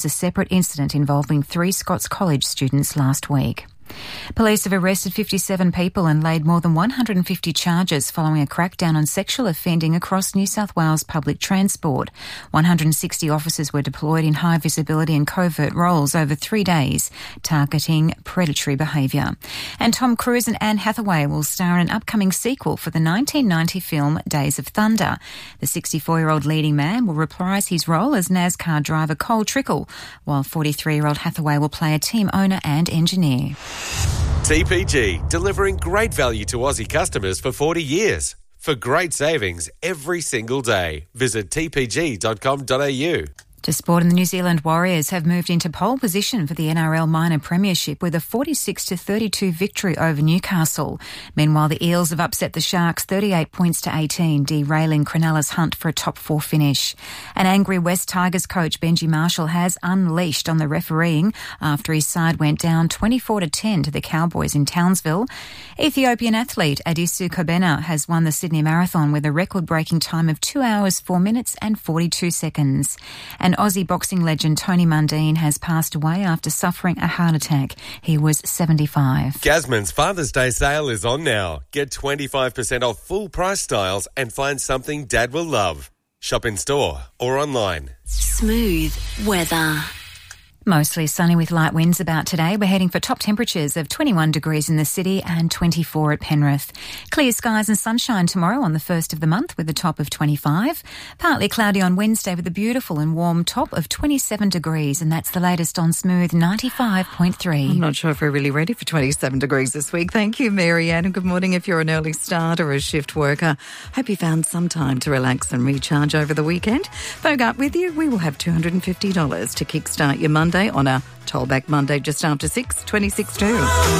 a separate incident involving 3 Scots College students last week. Police have arrested 57 people and laid more than 150 charges following a crackdown on sexual offending across New South Wales public transport. 160 officers were deployed in high visibility and covert roles over 3 days, targeting predatory behaviour. And Tom Cruise and Anne Hathaway will star in an upcoming sequel for the 1990 film Days of Thunder. The 64-year-old leading man will reprise his role as NASCAR driver Cole Trickle, while 43-year-old Hathaway will play a team owner and engineer. TPG, delivering great value to Aussie customers for 40 years. For great savings every single day, visit tpg.com.au. To sport, and the New Zealand Warriors have moved into pole position for the NRL Minor Premiership with a 46-32 victory over Newcastle. Meanwhile, the Eels have upset the Sharks 38 points to 18, derailing Cronulla's hunt for a top 4 finish. An angry West Tigers coach, Benji Marshall, has unleashed on the refereeing after his side went down 24-10 to the Cowboys in Townsville. Ethiopian athlete Adisu Kobena has won the Sydney Marathon with a record-breaking time of 2 hours, 4 minutes and 42 seconds. And Aussie boxing legend Tony Mundine has passed away after suffering a heart attack. He was 75. Gasman's Father's Day sale is on now. Get 25% off full price styles and find something Dad will love. Shop in store or online. Smooth weather. Mostly sunny with light winds about today. We're heading for top temperatures of 21 degrees in the city and 24 at Penrith. Clear skies and sunshine tomorrow on the 1st of the month with a top of 25. Partly cloudy on Wednesday with a beautiful and warm top of 27 degrees, and that's the latest on Smooth 95.3. I'm not sure if we're really ready for 27 degrees this week. Thank you, Marianne, and good morning if you're an early starter or a shift worker. Hope you found some time to relax and recharge over the weekend. Bogart with you. We will have $250 to kickstart your Monday on a Tollback Monday just after 6, 26 too.